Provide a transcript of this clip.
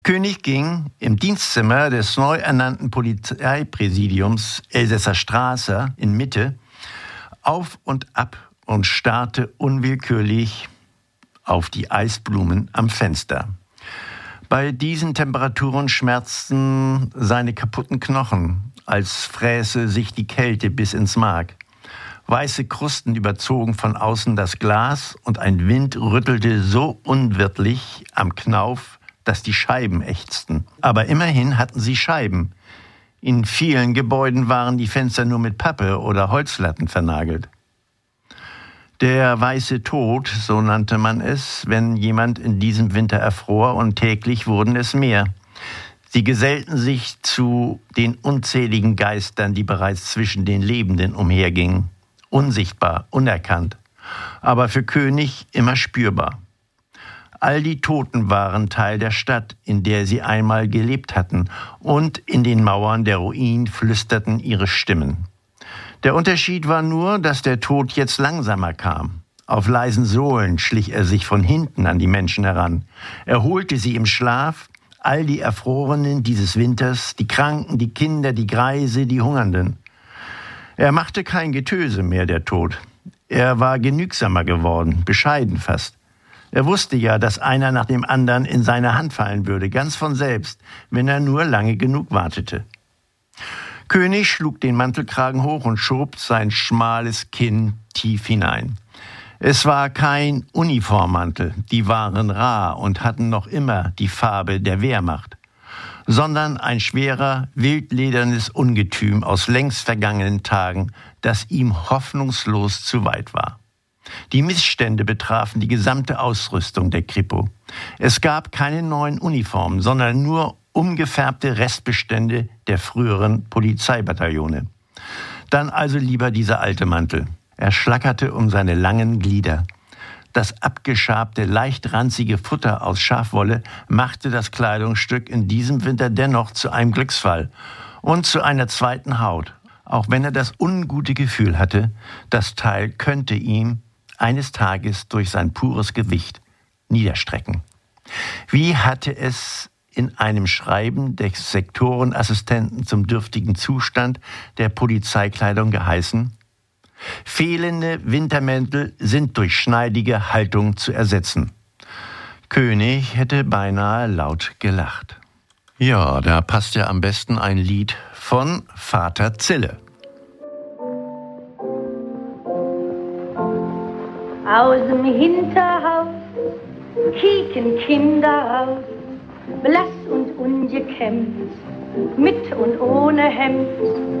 König ging im Dienstzimmer des neu ernannten Polizeipräsidiums Elsässer Straße in Mitte auf und ab und starrte unwillkürlich auf die Eisblumen am Fenster. Bei diesen Temperaturen schmerzten seine kaputten Knochen, als fräße sich die Kälte bis ins Mark. Weiße Krusten überzogen von außen das Glas und ein Wind rüttelte so unwirtlich am Knauf, dass die Scheiben ächzten. Aber immerhin hatten sie Scheiben. In vielen Gebäuden waren die Fenster nur mit Pappe oder Holzlatten vernagelt. Der weiße Tod, so nannte man es, wenn jemand in diesem Winter erfror, und täglich wurden es mehr. Sie gesellten sich zu den unzähligen Geistern, die bereits zwischen den Lebenden umhergingen. Unsichtbar, unerkannt, aber für König immer spürbar. All die Toten waren Teil der Stadt, in der sie einmal gelebt hatten, und in den Mauern der Ruinen flüsterten ihre Stimmen. Der Unterschied war nur, dass der Tod jetzt langsamer kam. Auf leisen Sohlen schlich er sich von hinten an die Menschen heran. Er holte sie im Schlaf, all die Erfrorenen dieses Winters, die Kranken, die Kinder, die Greise, die Hungernden. Er machte kein Getöse mehr, der Tod. Er war genügsamer geworden, bescheiden fast. Er wusste ja, dass einer nach dem anderen in seine Hand fallen würde, ganz von selbst, wenn er nur lange genug wartete. König schlug den Mantelkragen hoch und schob sein schmales Kinn tief hinein. Es war kein Uniformmantel, die waren rar und hatten noch immer die Farbe der Wehrmacht, sondern ein schwerer, wildledernes Ungetüm aus längst vergangenen Tagen, das ihm hoffnungslos zu weit war. Die Missstände betrafen die gesamte Ausrüstung der Kripo. Es gab keine neuen Uniformen, sondern nur umgefärbte Restbestände der früheren Polizeibataillone. Dann also lieber dieser alte Mantel. Er schlackerte um seine langen Glieder. Das abgeschabte, leicht ranzige Futter aus Schafwolle machte das Kleidungsstück in diesem Winter dennoch zu einem Glücksfall und zu einer zweiten Haut, auch wenn er das ungute Gefühl hatte, das Teil könnte ihm eines Tages durch sein pures Gewicht niederstrecken. Wie hatte es in einem Schreiben des Sektorenassistenten zum dürftigen Zustand der Polizeikleidung geheißen: Fehlende Wintermäntel sind durch schneidige Haltung zu ersetzen. König hätte beinahe laut gelacht. Ja, da passt ja am besten ein Lied von Vater Zille. Aus dem Hinterhaus kieken Kinder raus, blass und ungekämmt, mit und ohne Hemd,